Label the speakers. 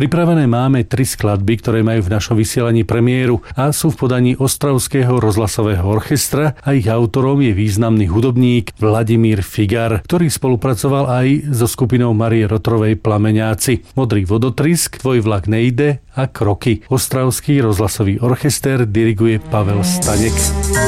Speaker 1: Pripravené máme 3 skladby, ktoré majú v našom vysielaní premiéru a sú v podaní Ostravského rozhlasového orchestra a ich autorom je významný hudobník Vladimír Figar, ktorý spolupracoval aj so skupinou Márie Rotrovej Plameňáci. Modrý vodotrysk, Tvoj vlak nejde a Kroky. Ostravský rozhlasový orchester diriguje Pavel Staněk.